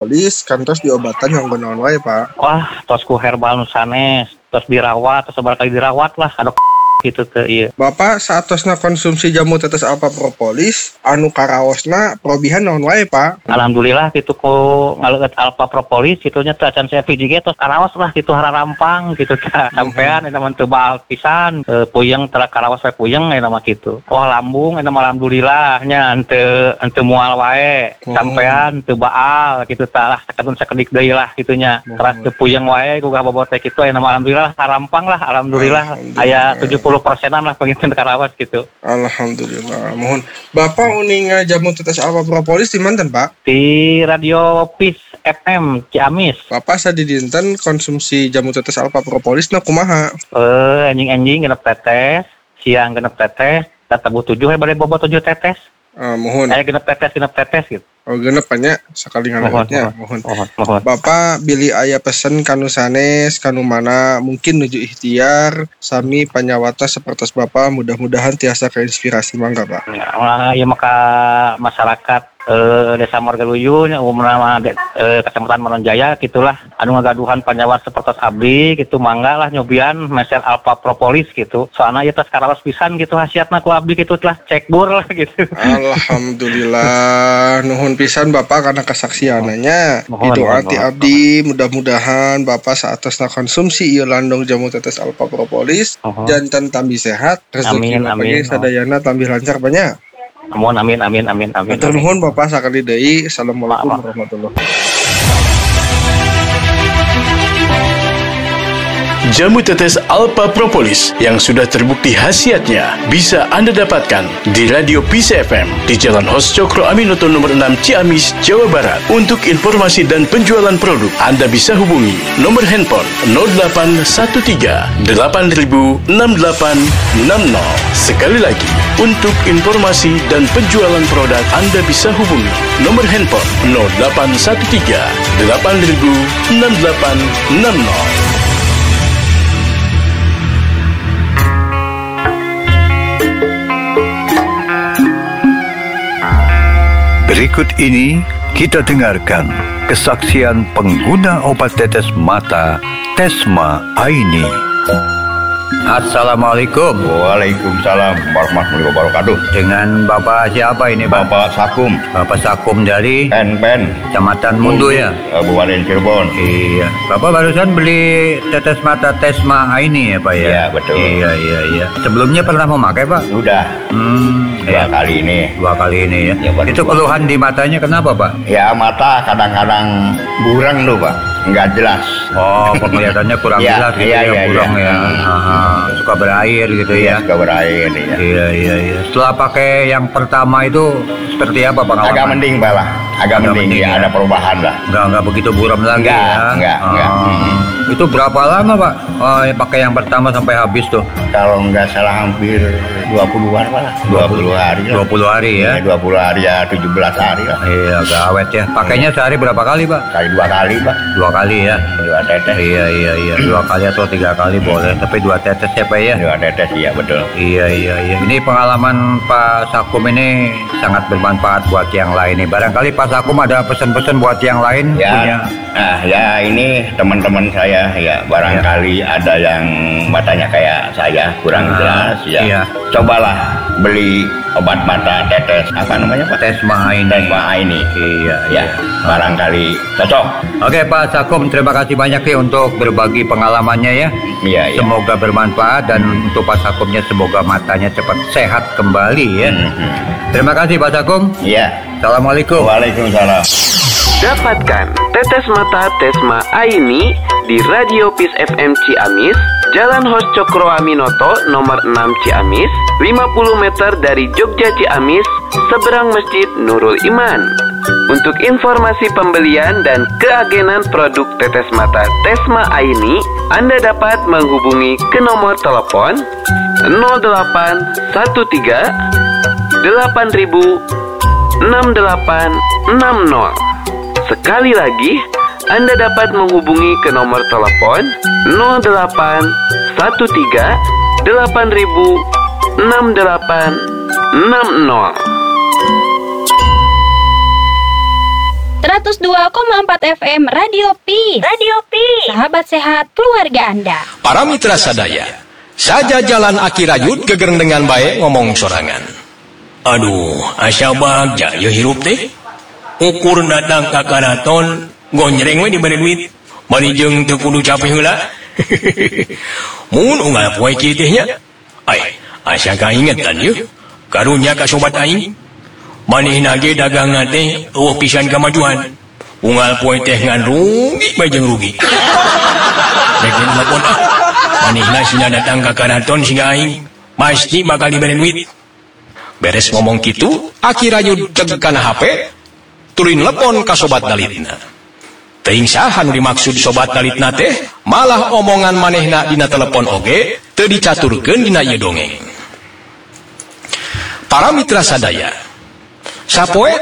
Polis kantos diobatan yang benaon wae, Pak. Wah, tos ku herbal nu sanes, tos dirawat, tos sebar kali dirawat lah, ada gitu teh ieu. Bapak saatosna konsumsi jamu tetes alpha propolis anu karaosna probihan naon wae, Pak? Alhamdulillah gitu ku ngaleueut alpha propolis kitu nya teh acan saya VJG tos karaos lah gitu hararampang gitu tah. Sampean eta mah teu baal pisan, puyeng tara karaos wae puyeng eta mah kitu. Wah lambung eta mah alhamdulillah nya henteu moal wae. Sampean teu baal kitu tah lah sakadun sakedik deui lah kitu nya. Teras teu puyeng wae gugah bobot teh kitu aya mah alhamdulillah harampang lah alhamdulillah. Aya 70%-an lah penginten karawas gitu. Alhamdulillah. Mohon Bapak uninga jamu tetes alpha propolis di manten, Pak? Di Radio Peace FM Ciamis. Bapak sadidinten konsumsi jamu tetes alpha propolis na kumaha? Anjing-anjing genep tetes, siang genep tetes, tabu 7 bade bobot 7 tetes. Mohon. Aya genep tetes gitu. Oh genep nya sakali ngalahatnya. Mohon. Mohon. Bapak bili aya pesen kanu sanes kanu mana mungkin nuju ikhtiar sami panyawata sapertos Bapak mudah-mudahan tiasa keinspirasi mangga, Pak. Ya maka masyarakat Desa Margaluyu umumna Kecamatan Maronjaya gitulah anu ngagaduhan panyawat sapertos abdi gitu mangga lah nyobian meser alpha propolis gitu. Soalna ieu teh karaos pisan gitu hasiatna ku abdi gitu telah cek bur lah gitu. Alhamdulillah nuhun pisan Bapak karena kesaksiananya. Didoati abdi mudah-mudahan Bapak saatosna konsumsi ieu landong jamu tetes alpha propolis janten tambi sehat rezeki pagi sadayana tambi lancar banyak. Amin. Matur nuhun Bapak sakali deui. Assalamualaikum warahmatullahi wabarakatuh. Jamu tetes alpha propolis yang sudah terbukti khasiatnya bisa Anda dapatkan di Radio Peace FM di Jalan Hos Cokro Aminoto nomor 6 Ciamis, Jawa Barat. Untuk informasi dan penjualan produk Anda bisa hubungi nomor handphone 0813 8000 6860. Sekali lagi, untuk informasi dan penjualan produk Anda bisa hubungi nomor handphone 0813 8000 6860. Berikut ini kita dengarkan kesaksian pengguna obat tetes mata Tesma Aini. Assalamualaikum. Waalaikumsalam warahmatullahi wabarakatuh. Dengan Bapak siapa ini, Pak? Bapak Sakum. Bapak Sakum dari Pen. Kecamatan Mundu ya? Kabupaten Cirebon. Iya. Bapak barusan beli tetes mata Tesma Aini ya, Pak ya? Iya, betul. Iya. Sebelumnya pernah memakai, Pak? Sudah. Dua kali ini ya. Itu keluhan di matanya kenapa, Pak? Ya mata kadang-kadang buram tuh, Pak. Enggak jelas. Oh, penglihatannya kurang jelas gitu ya, buram ya. Suka berair gitu ya. Suka berair ya. Iya. Setelah pakai yang pertama itu seperti apa pengalaman? Agak mending, Pak lah. Agak mending ya, ada perubahan lah. Enggak begitu buram lagi ya. Enggak. Itu berapa lama, Pak? Pakai yang pertama sampai habis tuh? Kalau enggak salah hampir 20-an lah. 20 hari lah. 20 hari ya? 20 hari ya, 17 hari lah. Iya, agak awet ya. Pakainya sehari berapa kali, Pak? Kali 2 kali, Pak. 2 kali ya? 2 tetes. Iya. 2 kali atau 3 kali boleh. Tapi 2 tetes ya, Pak ya? 2 tetes, iya betul. Iya. Ini pengalaman Pak Sakum ini sangat bermanfaat buat yang lain nih. Barangkali Pak Sakum ada pesan-pesan buat yang lain ya, punya? Nah, ya ini teman-teman saya ya barangkali ada yang matanya kayak saya kurang jelas ya. Iya. Cobalah beli obat mata tetes apa namanya, Pak? Tesma Aini. Iya. Barangkali cocok. Oke, Pak Sakum, terima kasih banyak nih untuk berbagi pengalamannya ya. Iya. Semoga bermanfaat dan untuk Pak Sakumnya semoga matanya cepat sehat kembali ya. Terima kasih Pak Sakum. Iya. Assalamualaikum. Waalaikumsalam. Dapatkan tetes mata Tesma Aini di Radio Peace FM Ciamis, Jalan Hos Cokro Aminoto nomor 6 Ciamis, 50 meter dari Jogja Ciamis, seberang Masjid Nurul Iman. Untuk informasi pembelian dan keagenan produk tetes mata Tesma Aini, Anda dapat menghubungi ke nomor telepon 0813 8000 6860. Sekali lagi, Anda dapat menghubungi ke nomor telepon 0813 8000 6860. 102,4 FM Radio Peace. Sahabat sehat keluarga Anda. Para mitra sadaya, saja jalan akirayut gegereng dengan baik ngomong sorangan. Aduh, asa bagja ya hirup teh. Ukur datang ka karaton, gonjreng we diberi duit. Bari jeung teu kudu capek heula. Mun unggal poe kieu teh nya. Ai, asa kaingetan yeuh. Karunya ka sobat aing. Manehna ge dagangan teh eueuh pisan kamajuan. Unggal poe teh ngan rugi bae jeung rugi. Rek telepon ah. Manehna sina datang ka karaton siga aing. Pasti bakal diberi duit. Beres ngomong kitu, akirayut ceg kana HP, turin telepon ka sobat dalitna. Teuing saha nu dimaksud sobat dalitna teh, malah omongan manehna dina telepon oge teu dicaturkeun dina ieu dongeng. Para mitra sadaya, sapoe